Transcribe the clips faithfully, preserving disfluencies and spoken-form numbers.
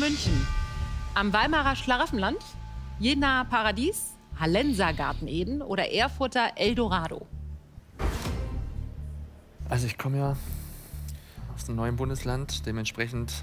München, am Weimarer Schlaraffenland, Jenaer Paradies, Hallenser Garten Eden oder Erfurter Eldorado? Also ich komme ja aus einem neuen Bundesland, dementsprechend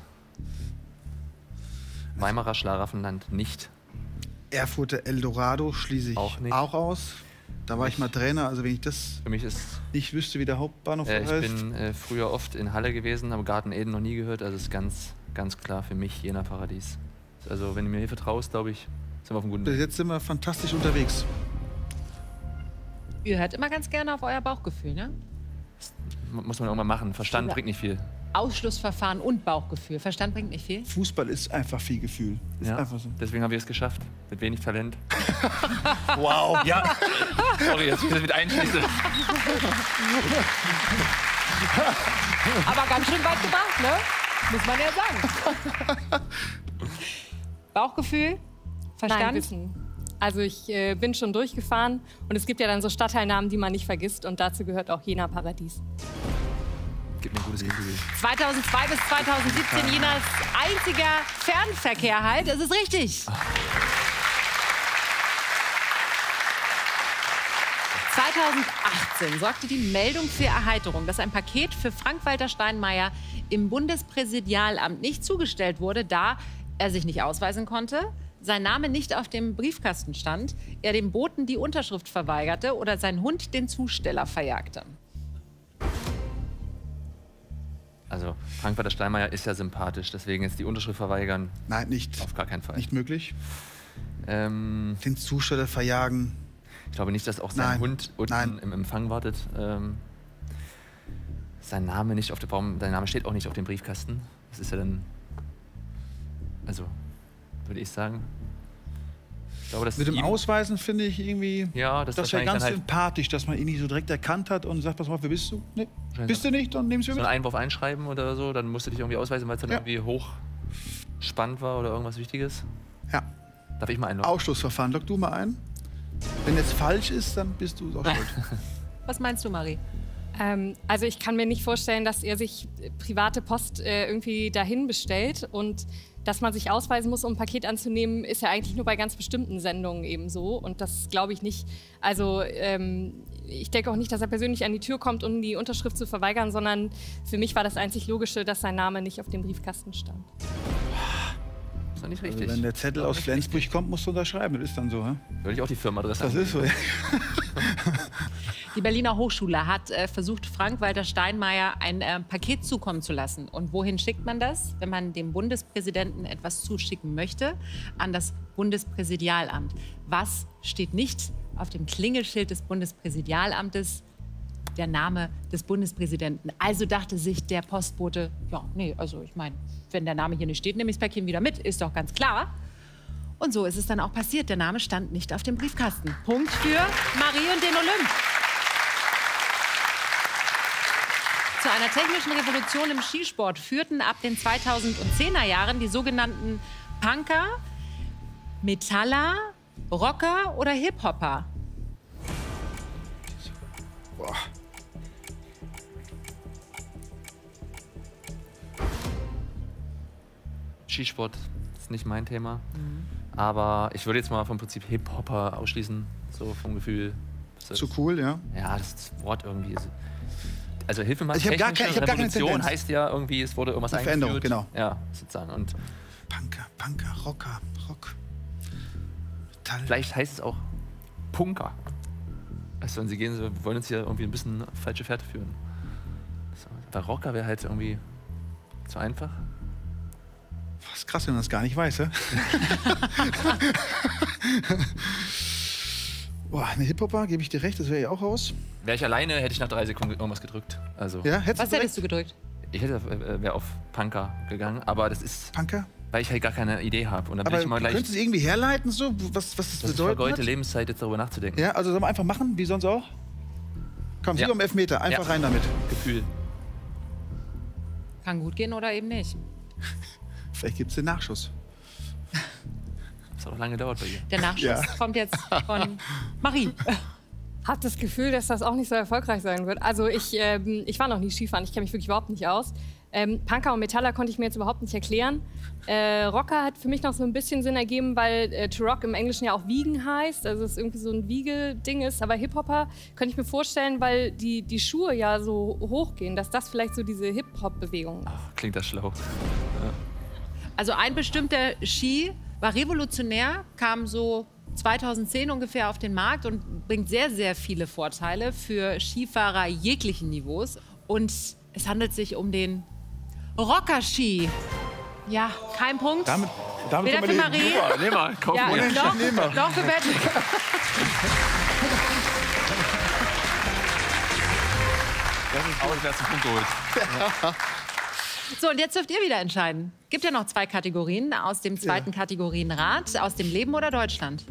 Weimarer Schlaraffenland nicht. Erfurter Eldorado schließe ich auch, nicht. auch aus. Da war ich mal Trainer, also wenn ich das Für mich ist, nicht wüsste, wie der Hauptbahnhof äh, ich heißt. bin äh, früher oft in Halle gewesen, habe Garten Eden noch nie gehört, also ist ganz, ganz klar für mich Jenaer Paradies. Also wenn du mir hier vertraust, glaube ich, sind wir auf einem guten Bis Weg. jetzt sind wir fantastisch unterwegs. Ihr hört immer ganz gerne auf euer Bauchgefühl, ne? Das muss man irgendwann machen. Verstand Ja. bringt nicht viel. Ausschlussverfahren und Bauchgefühl. Verstand bringt nicht viel. Fußball ist einfach viel Gefühl. Ist Ja. einfach so. Deswegen haben wir es geschafft. Mit wenig Talent. Wow. Ja, sorry, dass ich das mit einschließe. Aber ganz schön weit gebracht, ne? Muss man ja sagen. Bauchgefühl? Verstand? Nein, Wissen. Also ich äh, bin schon durchgefahren und es gibt ja dann so Stadtteilnamen, die man nicht vergisst und dazu gehört auch Jenaer Paradies. Gib mir ein gutes Gefühl. zweitausendzwei bis zweitausendsiebzehn Jenaers einziger Fernverkehr halt. Das ist richtig. zweitausendachtzehn sorgte die Meldung für Erheiterung, dass ein Paket für Frank-Walter Steinmeier im Bundespräsidialamt nicht zugestellt wurde, da er sich nicht ausweisen konnte, sein Name nicht auf dem Briefkasten stand, er dem Boten die Unterschrift verweigerte oder sein Hund den Zusteller verjagte. Also Frank-Walter Steinmeier ist ja sympathisch, deswegen jetzt die Unterschrift verweigern. Nein, nicht. Auf gar keinen Fall. Nicht möglich. Ähm, Den Zusteller verjagen. ich glaube nicht, dass auch sein Nein. Hund unten Nein. im Empfang wartet. Ähm, sein Name nicht auf der Baum, sein Name steht auch nicht auf dem Briefkasten. Das ist ja dann, also würde ich sagen. Ich glaube, das Mit dem ihm, Ausweisen finde ich irgendwie, ja, das, das ist wäre wahrscheinlich ganz dann halt sympathisch, dass man ihn nicht so direkt erkannt hat und sagt, pass mal, wer bist du? Nee. Bist du nicht? Dann nehmen Sie so mit. einen Einwurf einschreiben oder so. Dann musst du dich irgendwie ausweisen, weil es dann Ja. irgendwie hoch spannend war oder irgendwas Wichtiges. Ja. Darf ich mal einloggen? Ausschlussverfahren. Log du mal ein. Wenn jetzt falsch ist, dann bist du auch schuld. Was meinst du, Marie? Ähm, also ich kann mir nicht vorstellen, dass er sich äh, private Post äh, irgendwie dahin bestellt und dass man sich ausweisen muss, um ein Paket anzunehmen, ist ja eigentlich nur bei ganz bestimmten Sendungen eben so und das glaube ich nicht. Also ähm, ich denke auch nicht, dass er persönlich an die Tür kommt, um die Unterschrift zu verweigern, sondern für mich war das einzig Logische, dass sein Name nicht auf dem Briefkasten stand. Das ist doch nicht richtig. Also wenn der Zettel aus Flensburg kommt, musst du unterschreiben. Das ist dann so, hä? Würde ich auch die Firmenadresse Das ist so. angeben. Die Berliner Hochschule hat äh, versucht, Frank-Walter Steinmeier ein äh, Paket zukommen zu lassen. Und wohin schickt man das, wenn man dem Bundespräsidenten etwas zuschicken möchte? An das Bundespräsidialamt. Was steht nicht auf dem Klingelschild des Bundespräsidialamtes? Der Name des Bundespräsidenten. Also dachte sich der Postbote, ja, nee, also ich meine, wenn der Name hier nicht steht, nehme ich das Päckchen wieder mit, ist doch ganz klar. Und so ist es dann auch passiert. Der Name stand nicht auf dem Briefkasten. Punkt für Marie und den Olymp. Zu einer technischen Revolution im Skisport führten ab den zweitausendzehner Jahren die sogenannten Punker, Metaller, Rocker oder Hip-Hopper. Boah. Skisport ist nicht mein Thema. Aber ich würde jetzt mal vom Prinzip Hip-Hopper ausschließen. So vom Gefühl. Das Zu cool, ja. Ja, das Wort irgendwie. Ist, also Hilfe mal Ich hab gar technische kein- ich hab gar keine Revolution Tendenz. heißt ja irgendwie, es wurde irgendwas Die Veränderung, eingeführt. genau. Ja, sozusagen. Und Punker, Punker, Rocker, Rock. Metall. vielleicht heißt es auch Punker. Also wenn sie gehen, so, wollen uns hier irgendwie ein bisschen auf falsche Fährte führen. So, bei Rocker wäre halt irgendwie zu einfach. Was krass, wenn man das gar nicht weiß, hä? Boah, eine Hip-Hopper, gebe ich dir recht, das wäre ja auch raus. Wäre ich alleine, hätte ich nach drei Sekunden irgendwas gedrückt. Also Ja, hättest Was du hättest du gedrückt? ich hätte äh, wäre auf Punker gegangen, aber das ist, Punker? weil ich halt gar keine Idee habe. Und dann bin Aber ich mal du gleich. könntest es irgendwie herleiten, so, was, was das Das ist bedeutet vergeudete hat? Lebenszeit, jetzt darüber nachzudenken. Ja, also sollen wir einfach machen, wie sonst auch? Komm, Ja. Sieger um Elfmeter, einfach Ja. rein damit. Gefühl. Kann gut gehen oder eben nicht. Vielleicht gibt es den Nachschuss. Das hat auch lange gedauert bei ihr. Der Nachschuss Ja. kommt jetzt von Marie. Hab das Gefühl, dass das auch nicht so erfolgreich sein wird. Also ich, ähm, ich war noch nie Skifahren, ich kenne mich wirklich überhaupt nicht aus. Ähm, Punker und Metaller konnte ich mir jetzt überhaupt nicht erklären. Äh, Rocker hat für mich noch so ein bisschen Sinn ergeben, weil äh, to rock im Englischen ja auch wiegen heißt, also es irgendwie so ein Wiegeding ist. Aber Hip-Hopper könnte ich mir vorstellen, weil die, die Schuhe ja so hoch gehen, dass das vielleicht so diese Hip-Hop-Bewegung ist. Ach, klingt das schlau. Ja. Also ein bestimmter Ski war revolutionär, kam so zweitausendzehn ungefähr auf den Markt und bringt sehr, sehr viele Vorteile für Skifahrer jeglichen Niveaus. Und es handelt sich um den Rocker-Ski. Ja, kein Punkt. Damit, damit Weder für können wir Marie. Super, nehmen wir. Kaufen Ja, wir. doch, nehmen wir. doch für Patrick. Aber ich werde zum Punkt geholt. So, und jetzt dürft ihr wieder entscheiden. Gibt ja noch zwei Kategorien aus dem zweiten Ja. Kategorienrat. Aus dem Leben oder Deutschland?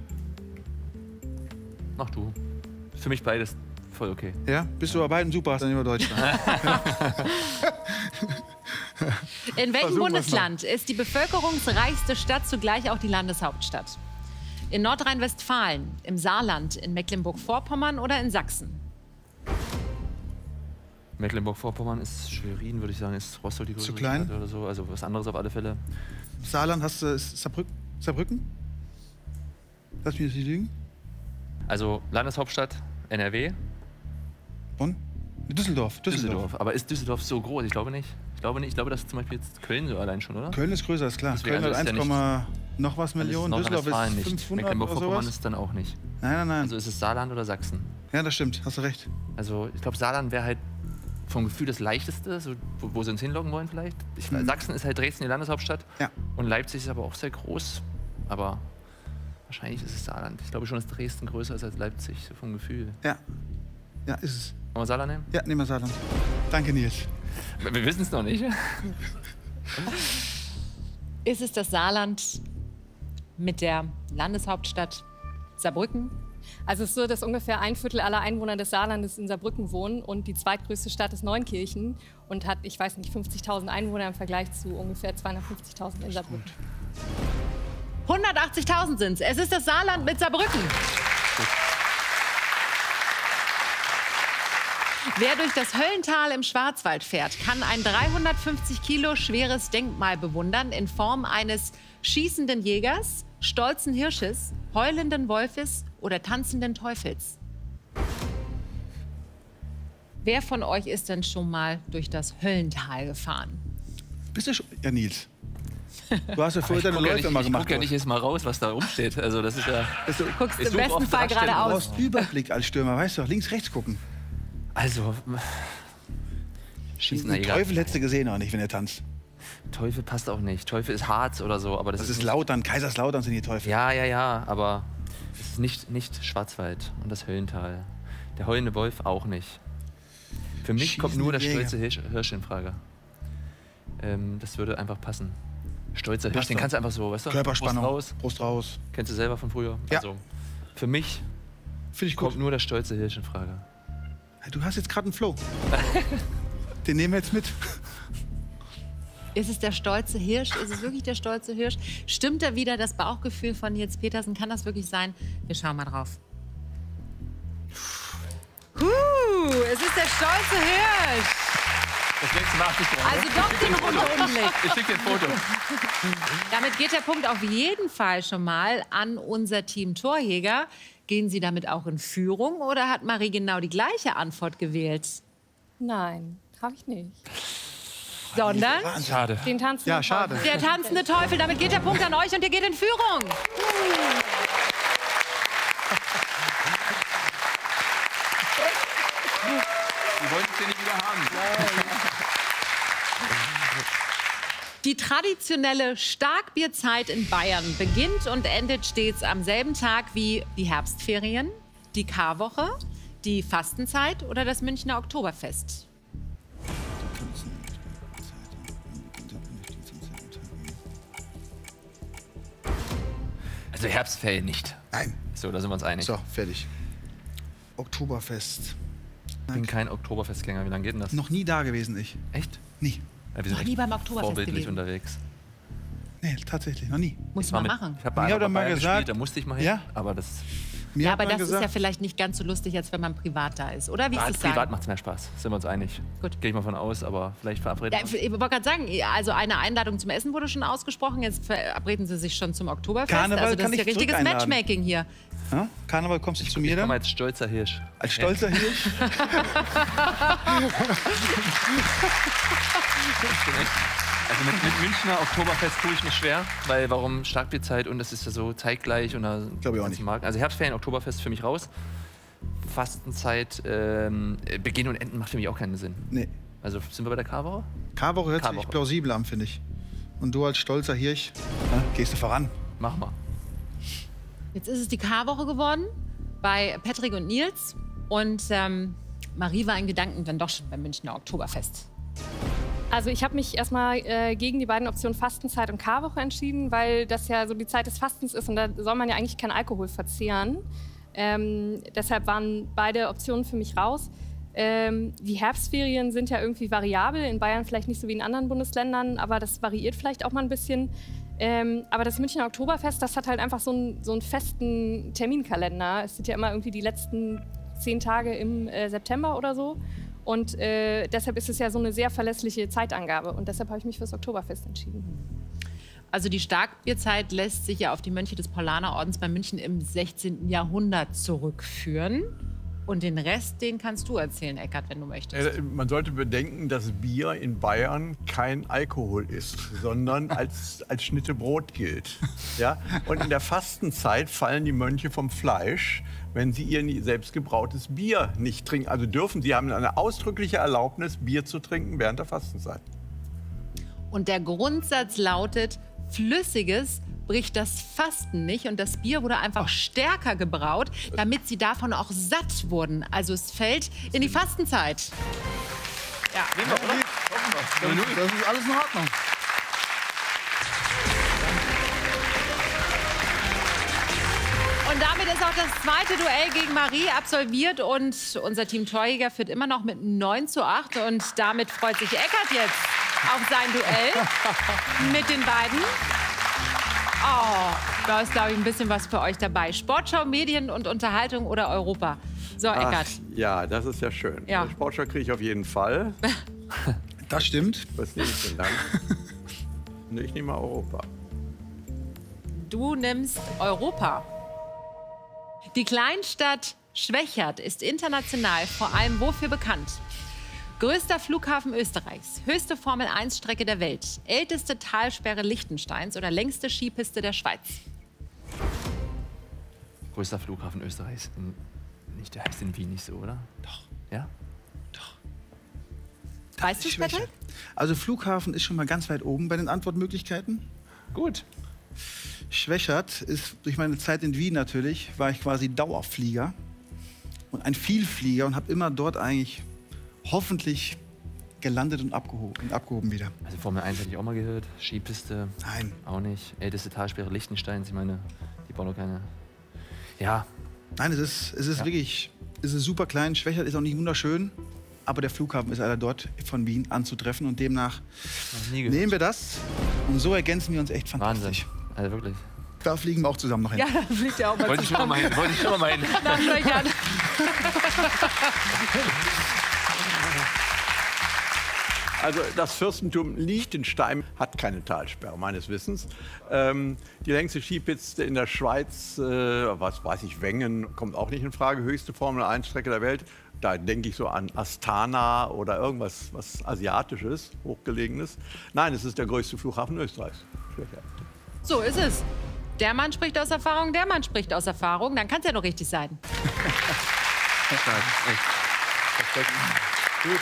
Mach du. Für mich beides voll okay. Ja, bist du bei beiden super, hast dann immer Deutschland. In welchem Versuchen wir's Bundesland ist die bevölkerungsreichste Stadt zugleich auch die Landeshauptstadt? In Nordrhein-Westfalen, im Saarland, in Mecklenburg-Vorpommern oder in Sachsen? Mecklenburg-Vorpommern ist Schwerin, würde ich sagen, ist Rostock die größere Zu klein? Stadt oder so. Also was anderes auf alle Fälle. Saarland hast du ist Saarbrück, Saarbrücken? Lass mich jetzt nicht lügen. Also Landeshauptstadt N R W, Bonn? Düsseldorf. Düsseldorf. Düsseldorf. Aber ist Düsseldorf so groß? Ich glaube nicht. Ich glaube nicht. Ich glaube, das ist zum Beispiel jetzt Köln so allein schon, oder? Köln ist größer, ist klar. Deswegen, Köln hat also ist ja eins, noch was Also Millionen. ist Düsseldorf Nordrhein-Westfalen ist nicht. fünfhundert oder Mecklenburg-Vorpommern sowas. ist dann auch nicht. Nein, nein, nein. Also ist es Saarland oder Sachsen? Ja, das stimmt. Hast du recht. Also ich glaube, Saarland wäre halt vom Gefühl das leichteste, so, wo, wo sie uns hinloggen wollen vielleicht. Ich, Mhm. Sachsen ist halt Dresden die Landeshauptstadt. Ja. Und Leipzig ist aber auch sehr groß. Aber wahrscheinlich ist es Saarland. Ich glaube schon, dass Dresden größer ist als Leipzig, so vom Gefühl. Ja. Ja, ist es. Wollen wir Saarland nehmen? Ja, nehmen wir Saarland. Danke, Nils. Wir, wir wissen es noch nicht. Ist es das Saarland mit der Landeshauptstadt Saarbrücken? Also es ist so, dass ungefähr ein Viertel aller Einwohner des Saarlandes in Saarbrücken wohnen und die zweitgrößte Stadt ist Neunkirchen und hat, ich weiß nicht, fünfzigtausend Einwohner im Vergleich zu ungefähr zweihundertfünfzigtausend in Saarbrücken. hundertachtzigtausend sind es. Es ist das Saarland mit Saarbrücken. Wer durch das Höllental im Schwarzwald fährt, kann ein dreihundertfünfzig Kilo schweres Denkmal bewundern in Form eines schießenden Jägers, stolzen Hirsches, heulenden Wolfes oder tanzenden Teufels. Wer von euch ist denn schon mal durch das Höllental gefahren? Bist du schon? Ja, Nils. Du hast ja vorher Ich deine gucke ja, Läufe nicht- immer ich gemacht. guck ja nicht jetzt mal raus, was da rumsteht. Also das ist ja... Bist du, Du guckst Ich im such besten auf Fall drei Stellen du geradeaus. brauchst Überblick als Stürmer, weißt du doch. Links, rechts gucken. Also... Schießender Den Jäger. Teufel hättest du gesehen auch nicht, wenn er tanzt. Teufel passt auch nicht. Teufel ist Harz oder so, aber das, Das ist ist nicht- Lautern, Kaiserslautern sind die Teufel. Ja, ja, ja, aber es ist nicht, nicht Schwarzwald und das Höllental. Der heulende Wolf auch nicht. Für mich Schießende kommt nur der Jäger. stolze Hirsch, Hirsch in Frage. Ähm, das würde einfach passen. Stolzer Hirsch, Passt den doch. kannst du einfach so, weißt du? Körperspannung. Brust raus. Brust raus. Kennst du selber von früher? Ja. Also, für mich Finde ich gut. kommt nur der stolze Hirsch in Frage. Du hast jetzt gerade einen Flow. Den nehmen wir jetzt mit. Ist es der stolze Hirsch? Ist es wirklich der stolze Hirsch? Stimmt da wieder das Bauchgefühl von Nils Petersen? Kann das wirklich sein? Wir schauen mal drauf. Huh, es ist der stolze Hirsch. Das nächste Mal achte ich drauf. Also doch den Rundumblick. Ich schicke dir ein Foto. Damit geht der Punkt auf jeden Fall schon mal an unser Team Torjäger. Gehen Sie damit auch in Führung oder hat Marie genau die gleiche Antwort gewählt? Nein, habe ich nicht. Sondern Schade. Den tanzen Ja, schade. der tanzende Teufel. Damit geht der Punkt an euch und ihr geht in Führung. Die wollten es ja nicht wieder haben. Die traditionelle Starkbierzeit in Bayern beginnt und endet stets am selben Tag wie die Herbstferien, die Karwoche, die Fastenzeit oder das Münchner Oktoberfest. Also Herbstferien nicht. Nein. So, da sind wir uns einig. So, fertig. Oktoberfest. Ich bin kein Oktoberfestgänger. Wie lange geht denn das? Noch nie da gewesen, ich. Echt? Nie. Ja, wir Noch sind nie echt beim Oktoberfest vorbildlich gewesen. unterwegs. Nee, tatsächlich, noch nie. Muss Ich war man mit- machen. Ich habe Ich hab bei doch mal Bayern gesagt- gespielt, da musste ich mal hin. Ja? Aber das Mir Ja, hat aber man das gesagt, ist ja vielleicht nicht ganz so lustig, als wenn man privat da ist, oder? Wie ist Privat, es sagen? privat macht es mehr Spaß, sind wir uns einig. Gut. Gehe ich mal von aus, aber vielleicht verabreden Ja, wir ich wollte gerade sagen, also eine Einladung zum Essen wurde schon ausgesprochen. Jetzt verabreden Sie sich schon zum Oktoberfest. Karneval also das kann ist ja ich richtiges zurück einladen. Matchmaking hier. ja? Karneval, kommst du zu mir Ich komme dann? als stolzer Hirsch. Als stolzer Hirsch? Also mit, mit Münchner Oktoberfest tue ich mich schwer, weil warum Starkbierzeit und das ist ja so zeitgleich und da Glaube ich auch ganzen nicht. Markt. Also Herbstferien, Oktoberfest für mich raus. Fastenzeit, ähm, Beginn und Enden macht für mich auch keinen Sinn. Nee. Also sind wir bei der Karwoche? Karwoche hört sich Karwoche. plausibel an, finde ich. Und du als stolzer Hirsch, ja, gehst du voran. Machen wir. Jetzt ist es die Karwoche geworden bei Patrick und Nils. Und ähm, Marie war in Gedanken dann doch schon beim Münchner Oktoberfest. Also ich habe mich erstmal äh, gegen die beiden Optionen Fastenzeit und Karwoche entschieden, weil das ja so die Zeit des Fastens ist und da soll man ja eigentlich keinen Alkohol verzehren. Ähm, deshalb waren beide Optionen für mich raus. Ähm, die Herbstferien sind ja irgendwie variabel, in Bayern vielleicht nicht so wie in anderen Bundesländern, aber das variiert vielleicht auch mal ein bisschen. Ähm, aber das Münchner Oktoberfest, das hat halt einfach so einen, so einen festen Terminkalender. Es sind ja immer irgendwie die letzten zehn Tage im äh, September oder so. Und äh, deshalb ist es ja so eine sehr verlässliche Zeitangabe. Und deshalb habe ich mich fürs Oktoberfest entschieden. Also die Starkbierzeit lässt sich ja auf die Mönche des Paulanerordens bei München im sechzehnten Jahrhundert zurückführen. Und den Rest, den kannst du erzählen, Eckart, wenn du möchtest. Äh, Man sollte bedenken, dass Bier in Bayern kein Alkohol ist, sondern als, als Schnitte Brot gilt. Ja? Und in der Fastenzeit fallen die Mönche vom Fleisch, wenn sie ihr selbstgebrautes Bier nicht trinken. Also dürfen sie haben eine ausdrückliche Erlaubnis, Bier zu trinken während der Fastenzeit. Und der Grundsatz lautet, Flüssiges bricht das Fasten nicht. Und das Bier wurde einfach stärker gebraut, damit sie davon auch satt wurden. Also es fällt in die Fastenzeit. Ja. Nehmen wir, oder? Das ist alles in Ordnung. Und damit ist auch das zweite Duell gegen Marie absolviert. Und unser Team Torjäger führt immer noch mit neun zu acht. Und damit freut sich Eckart jetzt auf sein Duell mit den beiden. Oh, da ist, glaube ich, ein bisschen was für euch dabei. Sportschau, Medien und Unterhaltung oder Europa? So, Eckart. Ach, ja, das ist ja schön. Ja. Sportschau kriege ich auf jeden Fall. Das stimmt. Was nehme ich denn dann? Nee, ich nehme Europa. Du nimmst Europa. Die Kleinstadt Schwechat ist international vor allem wofür bekannt? Größter Flughafen Österreichs, höchste Formel eins Strecke der Welt, älteste Talsperre Liechtensteins oder längste Skipiste der Schweiz? Größter Flughafen Österreichs. In, nicht, der heißt in Wien nicht so, oder? Doch. Ja? Weißt du, Schwäche. Patrick? Also Flughafen ist schon mal ganz weit oben bei den Antwortmöglichkeiten. Gut. Schwechat ist durch meine Zeit in Wien natürlich, war ich quasi Dauerflieger und ein Vielflieger und habe immer dort eigentlich hoffentlich gelandet und abgehoben, und abgehoben wieder. Also Formel eins hätte ich auch mal gehört. Skipiste Nein. auch nicht. Älteste Talsperre Liechtensteins. Ich meine, die bauen doch keine... Ja, Nein, es ist, es ist Ja. wirklich, es ist super klein. Schwechat ist auch nicht wunderschön, aber der Flughafen ist leider dort von Wien anzutreffen und demnach noch nie gehört. nehmen wir das und so ergänzen wir uns echt Wahnsinn. fantastisch. Also wirklich. Da fliegen wir auch zusammen noch hin. Ja, da fliegt ja auch mal Wollte ich schon mal meinen. Wollte ich schon mal meinen. nach Schwechat. Also das Fürstentum Liechtenstein hat keine Talsperre, meines Wissens. Ähm, die längste Skipiste in der Schweiz, äh, was weiß ich, Wengen, kommt auch nicht in Frage. Höchste Formel eins Strecke der Welt. Da denke ich so an Astana oder irgendwas was Asiatisches, Hochgelegenes. Nein, es ist der größte Flughafen Österreichs. So ist es. Der Mann spricht aus Erfahrung, der Mann spricht aus Erfahrung. Dann kann es ja noch richtig sein. Perfekt. Gut.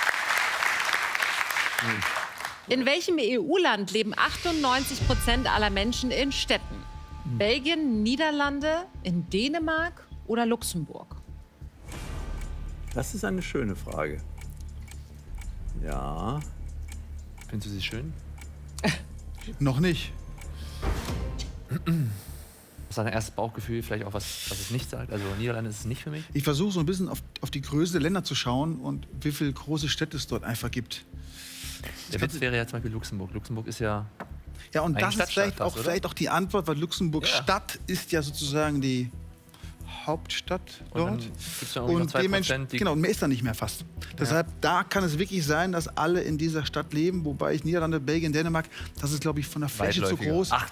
In welchem E U-Land leben achtundneunzig Prozent aller Menschen in Städten? Belgien, Niederlande, in Dänemark oder Luxemburg? Das ist eine schöne Frage. Ja. Findest du sie schön? Noch nicht. Was ist dein erstes Bauchgefühl? Vielleicht auch was, was es nicht sagt? Also Niederlande ist es nicht für mich. Ich versuche so ein bisschen auf, auf die Größe der Länder zu schauen und wie viele große Städte es dort einfach gibt. Der Witz wäre ja zum Beispiel Luxemburg. Luxemburg ist ja... Ja, und Eigentlich das ist Stadtstaat vielleicht fast, auch, oder? vielleicht auch die Antwort, weil Luxemburg Ja. Stadt ist ja sozusagen die Hauptstadt Und dann dort. gibt's ja irgendwie noch zwei Prozent, die- genau, und mehr ist da nicht mehr fast. Deshalb, da kann es wirklich sein, dass alle in dieser Stadt leben, wobei ich Niederlande, Belgien, Dänemark, das ist, glaube ich, von der Fläche zu Weitläufiger. groß. Ach,